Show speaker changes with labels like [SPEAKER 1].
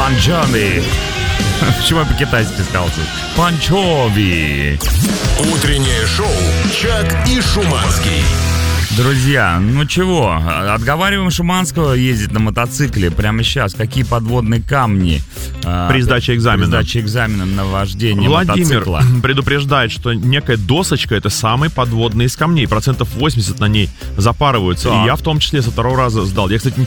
[SPEAKER 1] Панчови. Почему я по-китайски сказал? Панчови.
[SPEAKER 2] Утреннее шоу «Чак и Шуманский».
[SPEAKER 1] Друзья, ну чего, отговариваем Шуманского ездить на мотоцикле прямо сейчас. Какие подводные камни
[SPEAKER 3] при сдаче экзамена.
[SPEAKER 1] При сдаче экзамена на вождение
[SPEAKER 3] Владимир
[SPEAKER 1] мотоцикла.
[SPEAKER 3] предупреждает, что некая досочка — это самый подводный из камней. 80% на ней запарываются.
[SPEAKER 1] Так.
[SPEAKER 3] И я в том числе со второго раза сдал. Я, кстати,